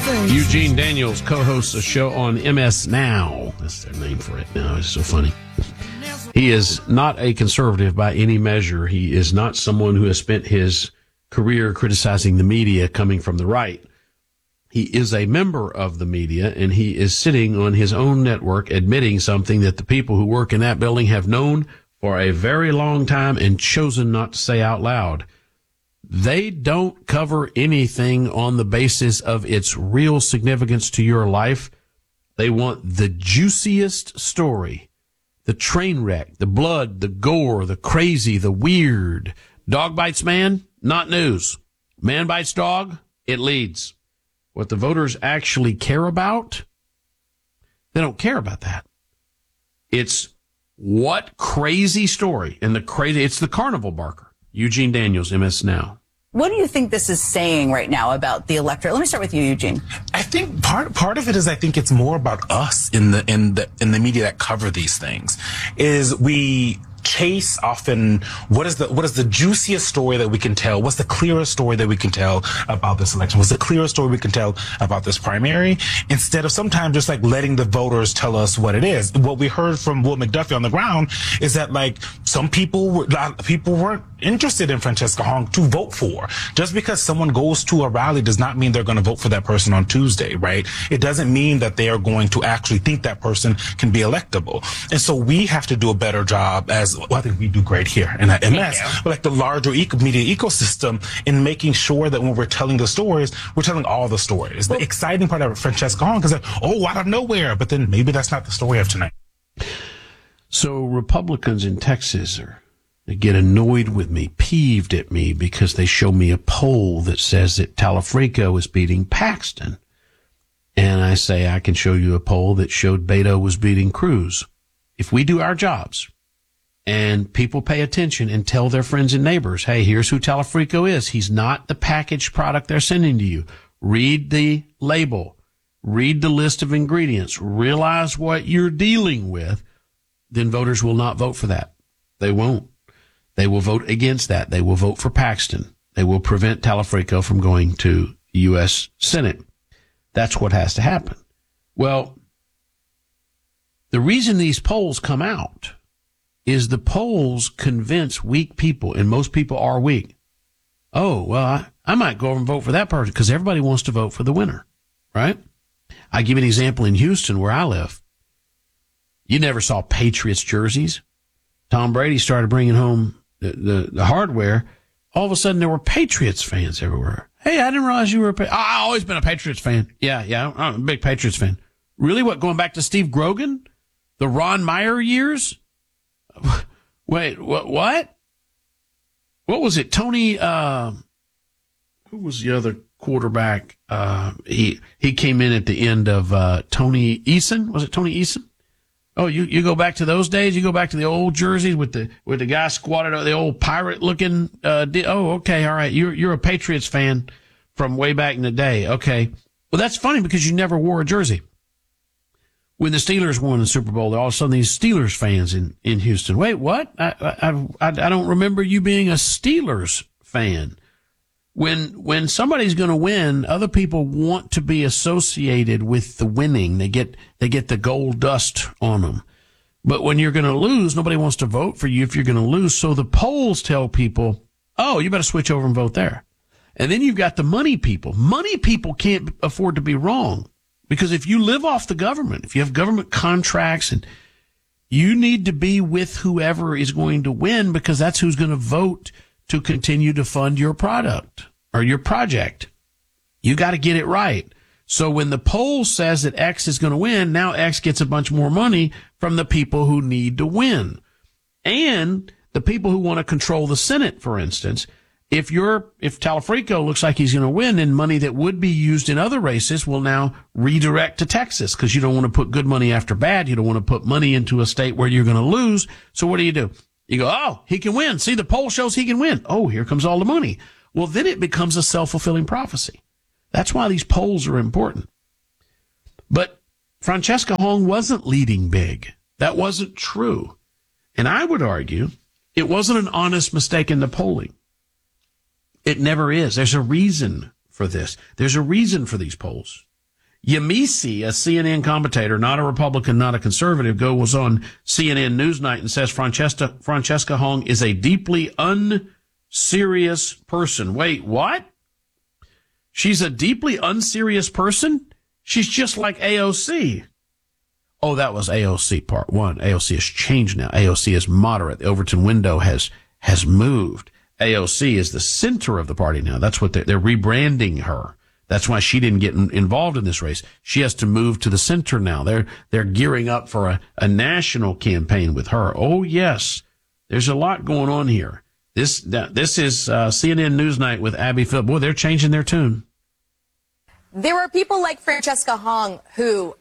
Eugene Daniels co-hosts a show on MS Now. That's their name for it now. It's so funny. He is not a conservative by any measure. He is not someone who has spent his career criticizing the media coming from the right. He is a member of the media, and he is sitting on his own network admitting something that the people who work in that building have known for a very long time and chosen not to say out loud. They don't cover anything on the basis of its real significance to your life. They want the juiciest story, the train wreck, the blood, the gore, the crazy, the weird. Dog bites man, not news. Man bites dog, it leads. What the voters actually care about, they don't care about that. It's what crazy story, and it's the carnival barker. Eugene Daniels, MS Now. What do you think this is saying right now about the electorate? Let me start with you, Eugene. I think part of it is I think it's more about us in the media that cover these things. Is we chase often what is the juiciest story that we can tell? What's the clearest story that we can tell about this election? What's the clearest story we can tell about this primary? Instead of sometimes just like letting the voters tell us what it is. What we heard from Will McDuffie on the ground is that like some people weren't interested in Francesca Hong to vote for. Just because someone goes to a rally does not mean they're going to vote for that person on Tuesday, right? It doesn't mean that they are going to actually think that person can be electable. And so we have to do a better job as, well, I think we do great here in that MS, but like the larger media ecosystem in making sure that when we're telling the stories, we're telling all the stories. The exciting part of Francesca Hong is like, oh, out of nowhere, but then maybe that's not the story of tonight. So Republicans in Texas they get annoyed with me, peeved at me because they show me a poll that says that Talafrico is beating Paxton. And I say, I can show you a poll that showed Beto was beating Cruz. If we do our jobs and people pay attention and tell their friends and neighbors, hey, here's who Talafrico is. He's not the packaged product they're sending to you. Read the label. Read the list of ingredients. Realize what you're dealing with. Then voters will not vote for that. They won't. They will vote against that. They will vote for Paxton. They will prevent Talafrico from going to U.S. Senate. That's what has to happen. Well, the reason these polls come out is the polls convince weak people, and most people are weak. Oh, well, I might go over and vote for that person because everybody wants to vote for the winner, right? I give you an example in Houston where I live. You never saw Patriots jerseys. Tom Brady started bringing home the hardware. All of a sudden, there were Patriots fans everywhere. Hey, I didn't realize you were I've always been a Patriots fan. Yeah, I'm a big Patriots fan. Really? What, going back to Steve Grogan? The Ron Meyer years? Wait, what? What was it? Tony, who was the other quarterback? He came in at the end of Tony Eason. Was it Tony Eason? Oh, you go back to those days? You go back to the old jerseys with the guy squatted over the old pirate looking, oh, okay. All right. You're a Patriots fan from way back in the day. Okay. Well, that's funny because you never wore a jersey. When the Steelers won the Super Bowl, all of a sudden these Steelers fans in Houston. Wait, what? I don't remember you being a Steelers fan. When somebody's going to win, other people want to be associated with the winning. They get the gold dust on them. But when you're going to lose, nobody wants to vote for you if you're going to lose. So the polls tell people, oh, you better switch over and vote there. And then you've got the money people. Money people can't afford to be wrong because if you live off the government, if you have government contracts, and you need to be with whoever is going to win because that's who's going to vote to continue to fund your product or your project. You got to get it right. So when the poll says that X is going to win, now X gets a bunch more money from the people who need to win. And the people who want to control the Senate, for instance, if Talafrico looks like he's going to win, then money that would be used in other races will now redirect to Texas because you don't want to put good money after bad. You don't want to put money into a state where you're going to lose. So what do? You go, oh, he can win. See, the poll shows he can win. Oh, here comes all the money. Well, then it becomes a self-fulfilling prophecy. That's why these polls are important. But Francesca Hong wasn't leading big. That wasn't true. And I would argue it wasn't an honest mistake in the polling. It never is. There's a reason for this. There's a reason for these polls. Yamisi, a CNN commentator, not a Republican, not a conservative, goes on CNN Newsnight and says Francesca Hong is a deeply unserious person. Wait, what? She's a deeply unserious person? She's just like AOC. Oh, that was AOC part one. AOC has changed now. AOC is moderate. The Overton window has moved. AOC is the center of the party now. That's what they're rebranding her. That's why she didn't get involved in this race. She has to move to the center now. They're gearing up for a national campaign with her. Oh, yes. There's a lot going on here. This is CNN Newsnight with Abby Phillip. Boy, they're changing their tune. There are people like Francesca Hong who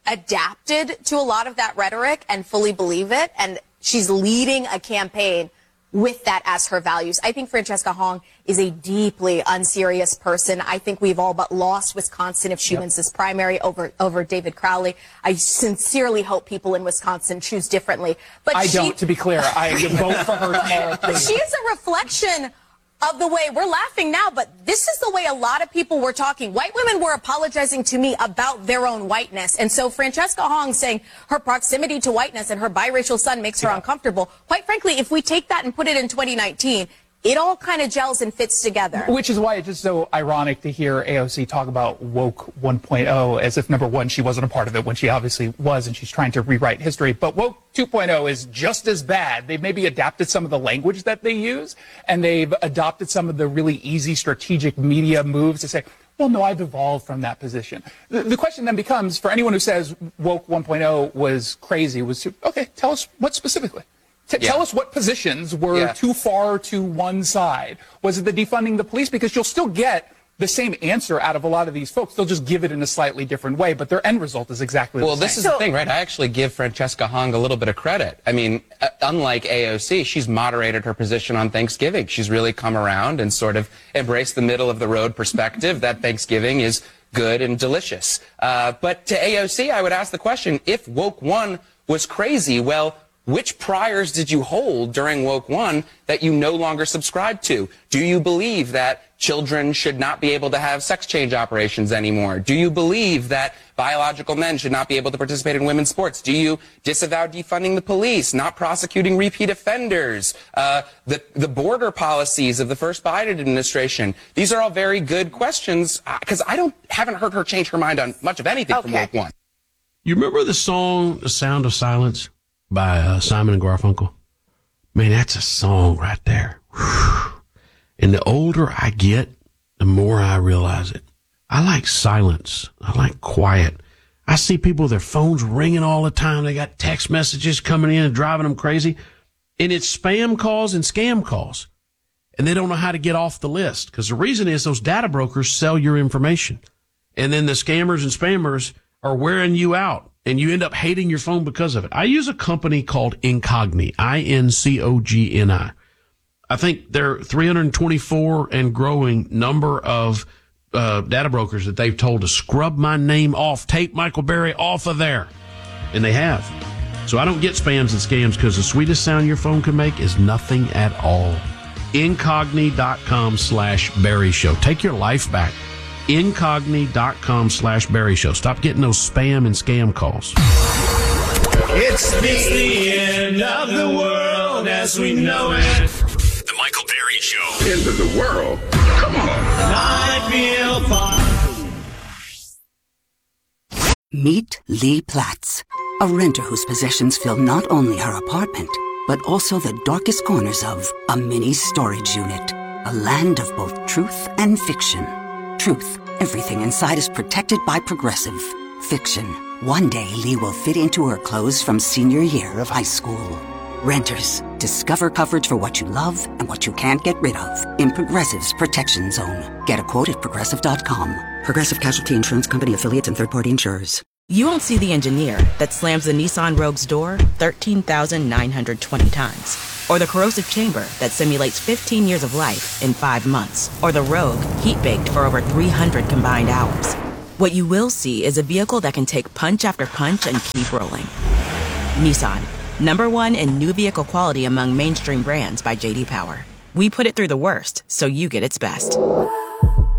adapted to a lot of that rhetoric and fully believe it, and she's leading a campaign with that as her values. I think Francesca Hong is a deeply unserious person. I think we've all but lost Wisconsin if she wins this primary over David Crowley. I sincerely hope people in Wisconsin choose differently. But I don't, to be clear. I vote for her tomorrow. But she is a reflection of the way we're laughing now, but this is the way a lot of people were talking. White women were apologizing to me about their own whiteness. And so Francesca Hong saying her proximity to whiteness and her biracial son makes her uncomfortable. Quite frankly, if we take that and put it in 2019, it all kind of gels and fits together. Which is why it's just so ironic to hear AOC talk about woke 1.0 as if, number one, she wasn't a part of it when she obviously was, and she's trying to rewrite history. But woke 2.0 is just as bad. They've maybe adapted some of the language that they use, and they've adopted some of the really easy strategic media moves to say, well, no, I've evolved from that position. The question then becomes, for anyone who says woke 1.0 was crazy, okay, tell us what specifically. Tell us what positions were too far to one side. Was it the defunding the police? Because you'll still get the same answer out of a lot of these folks. They'll just give it in a slightly different way, but their end result is exactly the same. Well, this is the thing, right? I actually give Francesca Hong a little bit of credit. I mean, unlike AOC, she's moderated her position on Thanksgiving. She's really come around and sort of embraced the middle-of-the-road perspective that Thanksgiving is good and delicious. But to AOC, I would ask the question, if Woke 1 was crazy, well, which priors did you hold during Woke 1 that you no longer subscribe to? Do you believe that children should not be able to have sex change operations anymore? Do you believe that biological men should not be able to participate in women's sports? Do you disavow defunding the police, not prosecuting repeat offenders, the border policies of the first Biden administration? These are all very good questions because I haven't heard her change her mind on much of anything from Woke 1. You remember the song The Sound of Silence by Simon and Garfunkel? Man, that's a song right there. Whew. And the older I get, the more I realize it. I like silence. I like quiet. I see people with their phones ringing all the time. They got text messages coming in and driving them crazy. And it's spam calls and scam calls. And they don't know how to get off the list. Because the reason is those data brokers sell your information. And then the scammers and spammers are wearing you out. And you end up hating your phone because of it. I use a company called Incogni, INCOGNI. I think there are 324 and growing number of data brokers that they've told to scrub my name off, take Michael Berry off of there. And they have. So I don't get spams and scams because the sweetest sound your phone can make is nothing at all. Incogni.com/Berry Show. Take your life back. Incogni.com/Berry Show. Stop getting those spam and scam calls. It's the end of the world as we know it. The Michael Berry Show. End of the world? Come on. I feel fine. Meet Lee Platts, a renter whose possessions fill not only her apartment, but also the darkest corners of a mini storage unit. A land of both truth and fiction. Truth, everything inside is protected by Progressive. Fiction, one day Lee will fit into her clothes from senior year of high school. Renters, discover coverage for what you love and what you can't get rid of in Progressive's Protection Zone. Get a quote at Progressive.com. Progressive Casualty Insurance Company, affiliates, and third-party insurers. You won't see the engineer that slams the Nissan Rogue's door 13,920 times. Or the corrosive chamber that simulates 15 years of life in 5 months. Or the Rogue heat-baked for over 300 combined hours. What you will see is a vehicle that can take punch after punch and keep rolling. Nissan, #1 in new vehicle quality among mainstream brands by J.D. Power. We put it through the worst, so you get its best.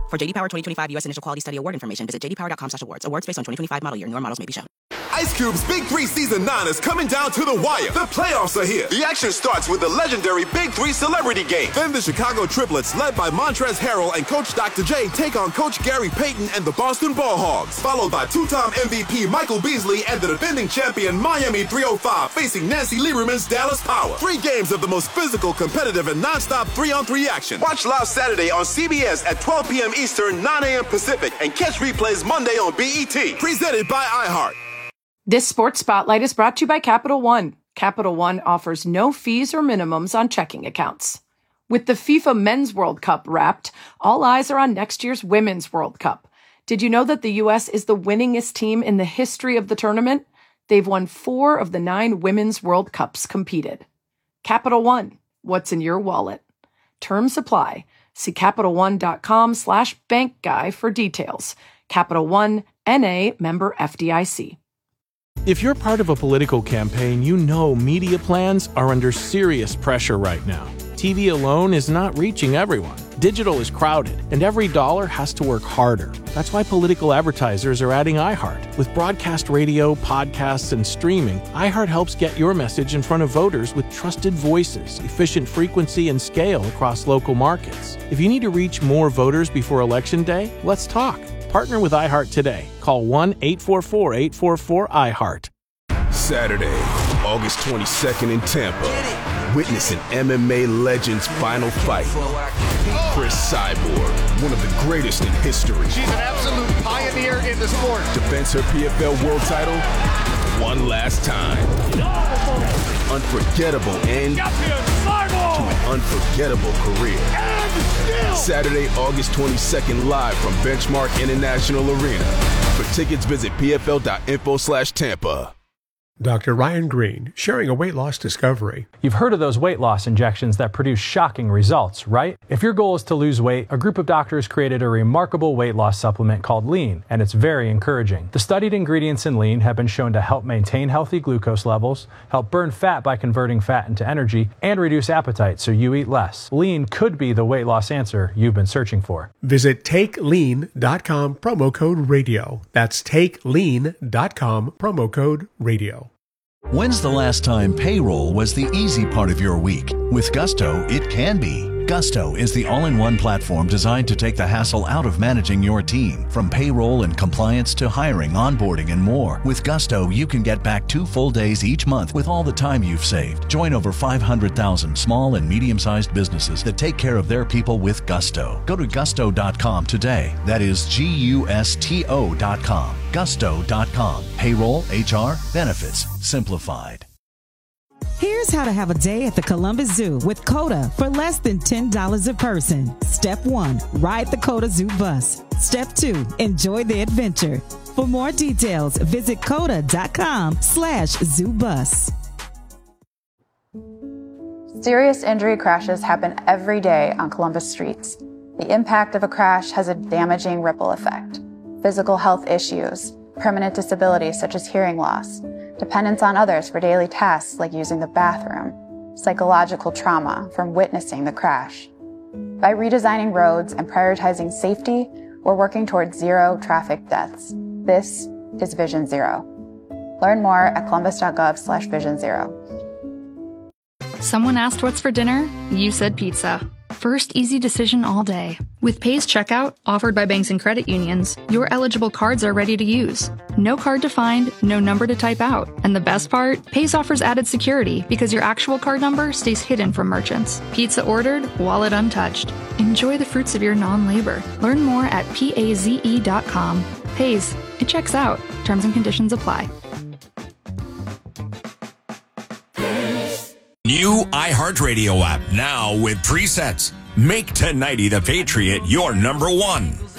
For JD Power 2025 U.S. Initial Quality Study Award information, visit jdpower.com/awards. Awards based on 2025 model year. Newer models may be shown. Ice Cube's Big 3 Season 9 is coming down to the wire. The playoffs are here. The action starts with the legendary Big 3 Celebrity Game. Then the Chicago Triplets, led by Montrezl Harrell and Coach Dr. J, take on Coach Gary Payton and the Boston Ball Hogs. Followed by two-time MVP Michael Beasley and the defending champion Miami 305 facing Nancy Lieberman's Dallas Power. 3 games of the most physical, competitive, and non-stop 3-on-3 action. Watch live Saturday on CBS at 12 p.m. Eastern, 9 a.m. Pacific, and catch replays Monday on BET. Presented by iHeart. This Sports Spotlight is brought to you by Capital One. Capital One offers no fees or minimums on checking accounts. With the FIFA Men's World Cup wrapped, all eyes are on next year's Women's World Cup. Did you know that the U.S. is the winningest team in the history of the tournament? They've won 4 of the 9 Women's World Cups competed. Capital One, what's in your wallet? Terms apply. See CapitalOne.com/bankguy for details. Capital One, N.A., member FDIC. If you're part of a political campaign, you know media plans are under serious pressure right now. TV alone is not reaching everyone. Digital is crowded, and every dollar has to work harder. That's why political advertisers are adding iHeart. With broadcast radio, podcasts, and streaming, iHeart helps get your message in front of voters with trusted voices, efficient frequency, and scale across local markets. If you need to reach more voters before Election Day, let's talk. Partner with iHeart today. Call 1-844-844-iHeart. Saturday, August 22nd in Tampa. Witness an MMA legend's final fight. Chris Cyborg, one of the greatest in history. She's an absolute pioneer in the sport. Defends her PFL world title one last time. Unforgettable end to an unforgettable career. Saturday, August 22nd, live from Benchmark International Arena. For tickets, visit pfl.info/Tampa. Dr. Ryan Green, sharing a weight loss discovery. You've heard of those weight loss injections that produce shocking results, right? If your goal is to lose weight, a group of doctors created a remarkable weight loss supplement called Lean, and it's very encouraging. The studied ingredients in Lean have been shown to help maintain healthy glucose levels, help burn fat by converting fat into energy, and reduce appetite so you eat less. Lean could be the weight loss answer you've been searching for. Visit TakeLean.com, promo code radio. That's TakeLean.com, promo code radio. When's the last time payroll was the easy part of your week? With Gusto, it can be. Gusto is the all-in-one platform designed to take the hassle out of managing your team. From payroll and compliance to hiring, onboarding, and more. With Gusto, you can get back 2 full days each month with all the time you've saved. Join over 500,000 small and medium-sized businesses that take care of their people with Gusto. Go to gusto.com today. That is Gusto.com. Gusto.com. Payroll, HR, benefits, simplified. Here's how to have a day at the Columbus Zoo with COTA for less than $10 a person. Step 1, ride the COTA Zoo bus. Step 2, enjoy the adventure. For more details, visit COTA.com/ZooBus. Serious injury crashes happen every day on Columbus streets. The impact of a crash has a damaging ripple effect. Physical health issues, permanent disabilities such as hearing loss, dependence on others for daily tasks like using the bathroom, psychological trauma from witnessing the crash. By redesigning roads and prioritizing safety, we're working towards 0 traffic deaths. This is Vision Zero. Learn more at columbus.gov/vision0. Someone asked what's for dinner? You said pizza. First easy decision all day. With Pays Checkout, offered by banks and credit unions, your eligible cards are ready to use. No card to find, no number to type out. And the best part? Pays offers added security because your actual card number stays hidden from merchants. Pizza ordered, wallet untouched. Enjoy the fruits of your non-labor. Learn more at PAZE.com. Pays. It checks out. Terms and conditions apply. New iHeartRadio app now with presets. Make 1090 The Patriot your number one.